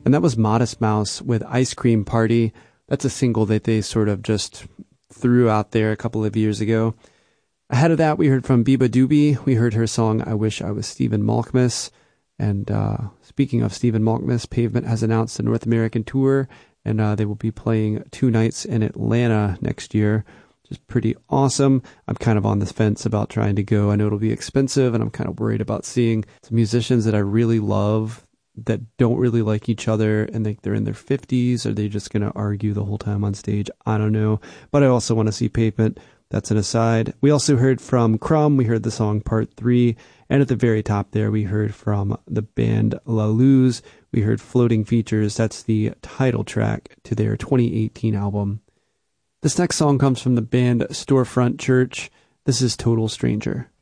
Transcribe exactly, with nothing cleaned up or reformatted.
And that was Modest Mouse with Ice Cream Party. That's a single that they sort of just threw out there a couple of years ago. Ahead of that, we heard from Biba Doobie. We heard her song, I Wish I Was Stephen Malkmus. And uh, speaking of Stephen Malkmus, Pavement has announced a North American tour, and uh, they will be playing two nights in Atlanta next year, which is pretty awesome. I'm kind of on the fence about trying to go. I know it'll be expensive, and I'm kind of worried about seeing some musicians that I really love that don't really like each other, and think they're in their fifties. Are they just going to argue the whole time on stage? I don't know. But I also want to see Pavement. That's an aside. We also heard from Crumb. We heard the song Part three. And at the very top there, we heard from the band La Luz. We heard Floating Features. That's the title track to their twenty eighteen album. This next song comes from the band Storefront Church. This is Total Stranger.